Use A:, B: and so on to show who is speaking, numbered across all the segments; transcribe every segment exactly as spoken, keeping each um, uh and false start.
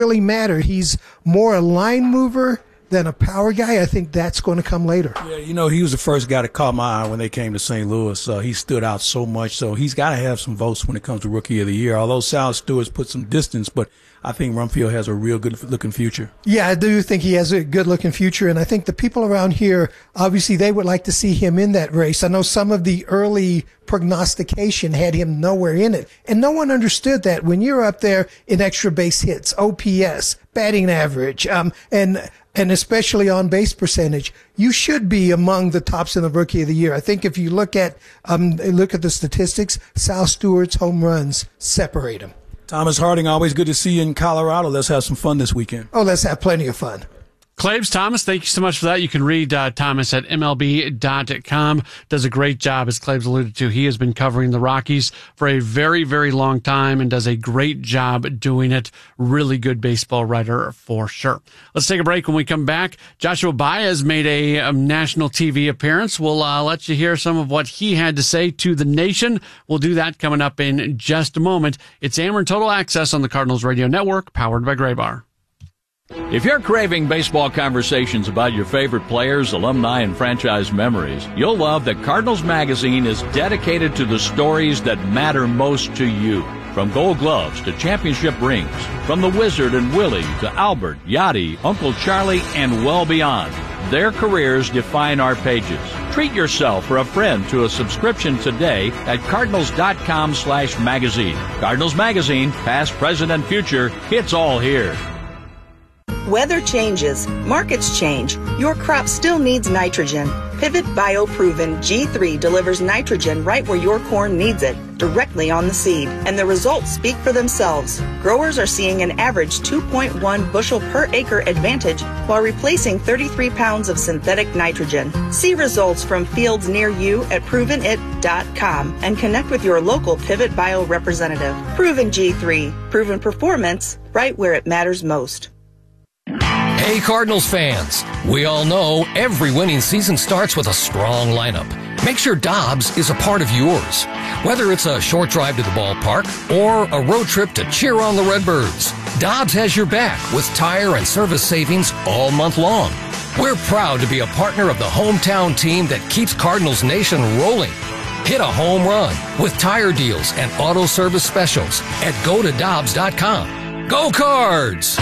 A: really matter. He's more a line mover than a power guy. I think that's going to come later.
B: Yeah, you know, he was the first guy that caught my eye when they came to Saint Louis. Uh, he stood out so much, so he's got to have some votes when it comes to Rookie of the Year. Although Sal Stewart's put some distance, but I think Rumfield has a real good-looking future.
A: Yeah, I do think he has a good-looking future, and I think the people around here, obviously, they would like to see him in that race. I know some of the early prognostication had him nowhere in it, and no one understood that. When you're up there in extra base hits, O P S, batting average, um, and and especially on base percentage, you should be among the tops in the Rookie of the Year. I think if you look at um, look at the statistics, Sal Stewart's home runs separate him.
B: Thomas Harding, always good to see you in Colorado. Let's have some fun this weekend.
A: Oh, let's have plenty of fun.
C: Claves, Thomas, thank you so much for that. You can read uh, Thomas at M L B dot com. Does a great job, as Claves alluded to. He has been covering the Rockies for a very, very long time and does a great job doing it. Really good baseball writer for sure. Let's take a break. When we come back, Joshua Baez made a um, national T V appearance. We'll uh, let you hear some of what he had to say to the nation. We'll do that coming up in just a moment. It's Ameren Total Access on the Cardinals Radio Network, powered by Graybar.
D: If you're craving baseball conversations about your favorite players, alumni, and franchise memories, you'll love that Cardinals Magazine is dedicated to the stories that matter most to you. From Gold Gloves to championship rings, from the Wizard and Willie to Albert, Yachty, Uncle Charlie, and well beyond. Their careers define our pages. Treat yourself or a friend to a subscription today at cardinals.com slash magazine. Cardinals Magazine, past, present, and future, it's all here.
E: Weather changes, markets change. Your crop still needs nitrogen. Pivot BioProven G three delivers nitrogen right where your corn needs it, directly on the seed, and the results speak for themselves. Growers are seeing an average two point one bushel per acre advantage while replacing thirty-three pounds of synthetic nitrogen. See results from fields near you at proven it dot com and connect with your local Pivot Bio representative. Proven G three, proven performance right where it matters most.
F: Hey Cardinals fans, we all know every winning season starts with a strong lineup. Make sure Dobbs is a part of yours. Whether it's a short drive to the ballpark or a road trip to cheer on the Redbirds, Dobbs has your back with tire and service savings all month long. We're proud to be a partner of the hometown team that keeps Cardinals Nation rolling. Hit a home run with tire deals and auto service specials at go to dobbs dot com. Go Cards!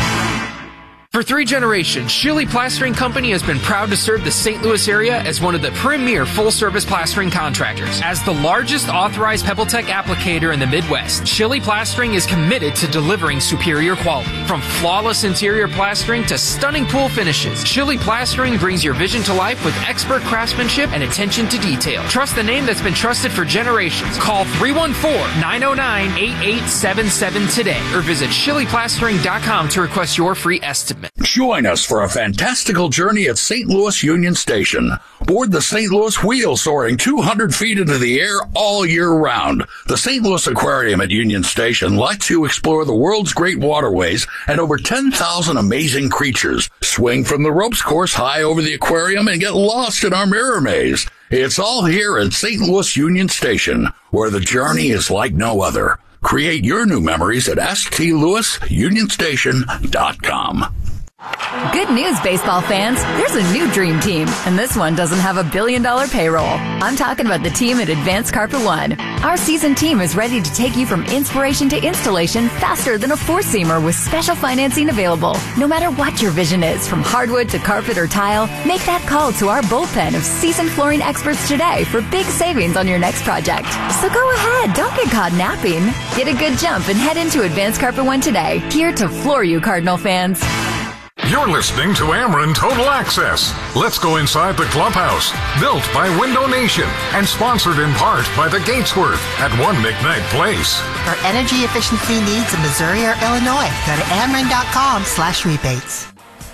G: For three generations, Shilly Plastering Company has been proud to serve the Saint Louis area as one of the premier full-service plastering contractors. As the largest authorized PebbleTech applicator in the Midwest, Shilly Plastering is committed to delivering superior quality. From flawless interior plastering to stunning pool finishes, Shilly Plastering brings your vision to life with expert craftsmanship and attention to detail. Trust the name that's been trusted for generations. Call three one four, nine oh nine, eight eight seven seven today or visit shilly plastering dot com to request your free estimate.
H: Join us for a fantastical journey at Saint Louis Union Station. Board the Saint Louis Wheel soaring two hundred feet into the air all year round. The Saint Louis Aquarium at Union Station lets you explore the world's great waterways and over ten thousand amazing creatures. Swing from the ropes course high over the aquarium and get lost in our mirror maze. It's all here at Saint Louis Union Station, where the journey is like no other. Create your new memories at s t louis union station dot com.
I: Good news, baseball fans. There's a new dream team, and this one doesn't have a billion dollar payroll. I'm talking about the team at Advanced Carpet One. Our seasoned team is ready to take you from inspiration to installation faster than a four-seamer with special financing available. No matter what your vision is, from hardwood to carpet or tile, make that call to our bullpen of seasoned flooring experts today for big savings on your next project. So go ahead, don't get caught napping. Get a good jump and head into Advanced Carpet One today, here to floor you Cardinal fans.
J: You're listening to Ameren Total Access. Let's go inside the clubhouse. Built by Window Nation and sponsored in part by the Gatesworth at One McKnight Place.
K: For energy efficiency needs in Missouri or Illinois, go to ameren.com slash rebates.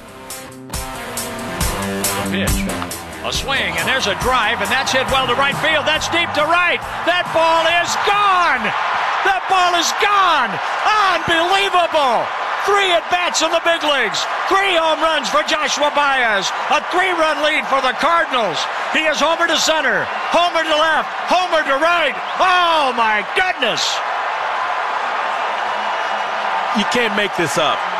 L: A pitch, a swing, and there's a drive, and that's hit well to right field. That's deep to right. That ball is gone. That ball is gone. Unbelievable. Three at-bats in the big leagues. Three home runs for Joshua Baez. A three-run lead for the Cardinals. He is homer to center, homer to left, homer to right. Oh, my goodness.
M: You can't make this up.